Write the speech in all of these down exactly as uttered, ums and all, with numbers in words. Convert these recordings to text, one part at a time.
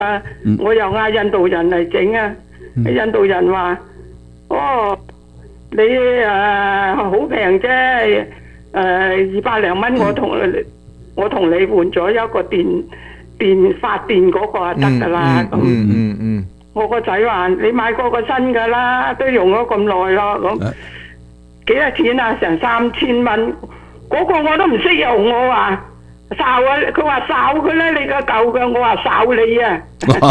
啊，我又嗌印度人嚟整啊，印度人話：哦，你誒好平啫，誒二百零蚊，我同我同你換咗一個電電發電嗰個就得㗎啦。咁嗯嗯嗯， 我個仔話：你買過個新㗎啦，都用咗咁耐咯。咁幾多錢啊？成三千蚊，嗰個我都唔識用，我話。哨啊！佢話哨佢咧，你個舊嘅，我話哨你啊！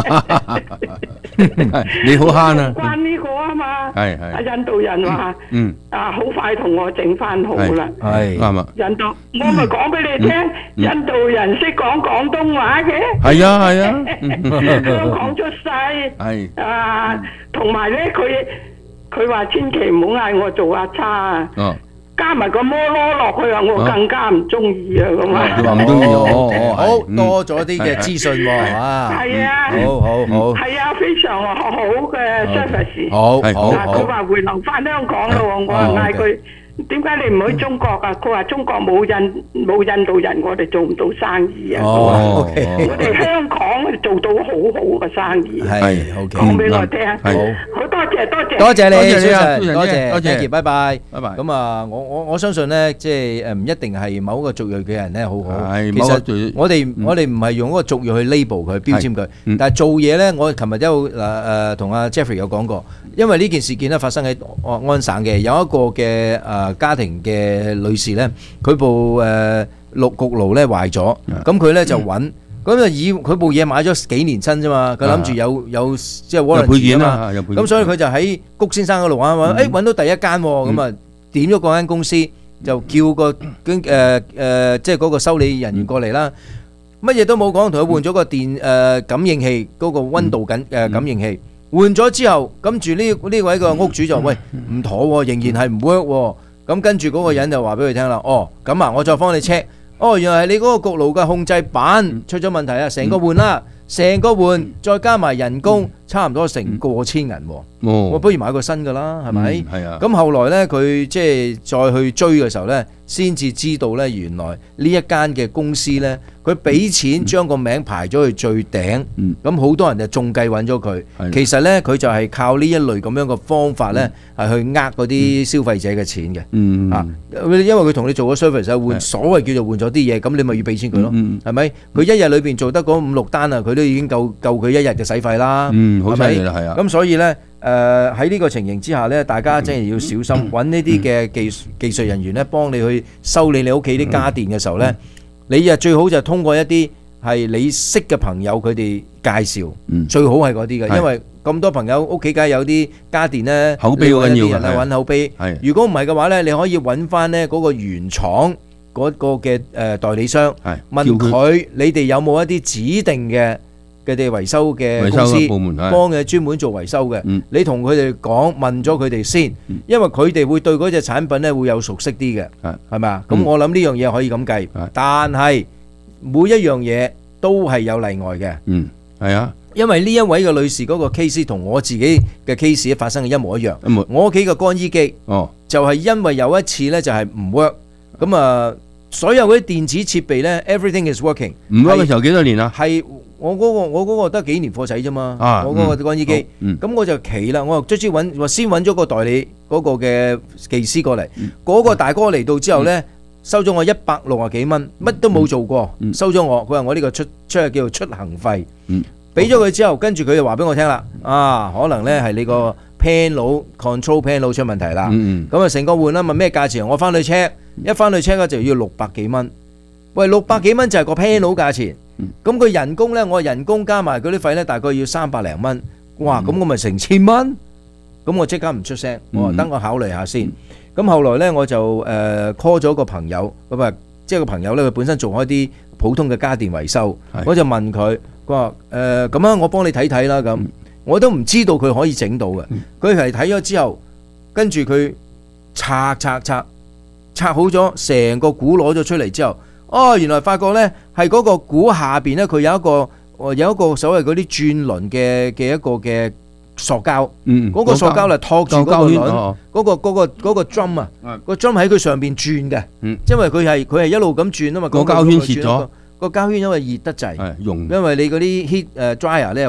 你好慳啊！ 關呢個啊嘛， 係係。 啊印度人話，嗯，啊好快同我整翻好啦， 係啱啊！ 印度，我咪講俾你聽，印度人識講廣東話嘅， 係啊係啊， 香港出世，係啊，同埋咧佢佢話千祈唔好嗌我做阿叉啊。加埋個摩羅落去啊！我更加唔中意啊！咁啊， 佢話唔中意哦， 好多咗啲嘅資訊喎，係嘛？ 係啊， 好好好， 係啊，非常好嘅 service。 好好好， 佢話回流翻香港咯，我話嗌佢。點解你唔去中國啊？佢話中國冇印冇印度人，我哋做唔到生意啊！ 哦， 我哋香港做到好好嘅生意。 係，好講俾我聽。 好， 好多謝多謝。 多謝你， 多謝啊， 多謝， 多謝， 拜拜， 拜拜。 咁啊，我我我相信咧，即係誒唔一定係某個族裔嘅人咧，好好。 係， 其實我哋我哋唔係用嗰個族裔去 label 佢標籤佢，但係做嘢咧，我琴日都有誒誒同阿 Jeffrey 有講過，因為呢件事件咧發生喺安省嘅，有一個嘅誒家庭嘅女士咧，佢部誒六焗爐咧壞咗，咁佢咧就揾，咁就以佢部嘢買咗幾年新啫嘛，佢諗住有有即係 warranty 啊嘛，咁所以佢就喺谷先生嗰度揾揾，誒揾到第一間喎，咁啊點咗嗰間公司，就叫個經誒誒即係嗰個修理人員過嚟啦，乜嘢都冇講，同佢換咗個電誒感應器，嗰個溫度感誒感應器，換咗之後，跟住呢呢位個屋主就喂唔妥喎，仍然係唔 work 喎。咁跟住嗰個人就話俾佢聽啦，哦，咁啊，我再幫你 check，哦，原來係你嗰個焗爐嘅控制板出咗問題啊，成個換啦，成個換，再加埋人工，差唔多成過千銀喎，我不如買個新㗎啦，係咪？係啊。咁後來呢，佢即係再去追嘅時候呢，先至知道呢，原來呢一間嘅公司呢，佢俾錢將個名排咗去最頂，咁好多人就中計揾咗佢。其實呢，佢就係靠呢一類咁樣嘅方法呢，係去呃嗰啲消費者嘅錢嘅。啊，因為佢同你做咗 service 換，所謂叫做換咗啲嘢，咁你咪要俾錢佢咯，係咪？佢一日裏邊做得嗰五六單啊，佢都已經夠夠佢一日嘅使費啦。 嗯，好犀利啦，係啊。 咁所以呢，誒喺呢個情形之下呢，大家真係要小心，揾呢啲嘅技技術人員呢，幫你去修理你屋企啲家電嘅時候呢，你啊最好就通過一啲係你識嘅朋友佢哋介紹，最好係嗰啲嘅，因為咁多朋友屋企梗係有啲家電呢， 口碑好緊要嘅， 揾口碑。如果唔係嘅話呢，你可以揾翻呢嗰個原廠嗰個嘅誒代理商，問佢你哋有冇一啲指定嘅佢哋維修嘅公司幫佢專門做維修嘅，嗯、你同佢哋講問咗佢哋先，嗯、因為佢哋會對嗰隻產品咧會有熟悉啲嘅，係咪啊？咁、嗯、我諗呢樣嘢可以咁計，嗯、但係每一樣嘢都係有例外嘅。嗯，係啊，因為呢一位嘅女士嗰個 case 同我自己嘅 case 發生嘅一模一樣。嗯、我屋企嘅乾衣機，哦，就係因為有一次咧就係唔 work，咁啊，所有嗰啲電子設備咧 everything is working。唔 work 嘅時候幾多年啊？ 係。我嗰個我嗰個得幾年貨仔啫嘛，我嗰個乾衣機，咁我就奇啦，我又卒之揾話先揾咗個代理嗰個嘅技師過嚟，嗰個大哥嚟到之後呢，收咗我一百六十幾蚊，乜都冇做過，收咗我，佢話我呢個出出係叫做出行費，俾咗佢之後，跟住佢就話俾我聽啦，啊，可能呢係你個 panel control panel 出問題啦，咁啊成個換啦，問咩價錢？我翻去 check，一翻去 check 咧就要六百幾蚊，喂，六百幾蚊就係個 panel 價錢。咁佢人工咧，我人工加埋嗰啲費咧，大概要三百零蚊。哇！咁我咪成千蚊。咁我即刻唔出聲，我話等我考慮下先。咁後來咧，我就誒 call 咗個朋友，咁啊，即係個朋友咧，佢本身做開啲普通嘅家電維修，我就問佢，佢話誒咁啊，我幫你睇睇啦。咁我都唔知道佢可以整到嘅。佢係睇咗之後，跟住佢拆拆拆拆好咗，成個鼓攞咗出嚟之後。哦，原來發覺咧係嗰個鼓下邊咧，佢有一個有一個所謂嗰啲轉輪嘅嘅一個嘅塑膠，嗯，嗰個塑膠嚟托住嗰個輪，嗰個嗰個嗰個 drum 啊，個 drum 喺佢上邊轉嘅，嗯，因為佢係佢係一路咁轉啊嘛，個膠圈切咗， 個膠圈因為熱得滯， 係溶， 因為你嗰啲 heat 誒 dryer 咧。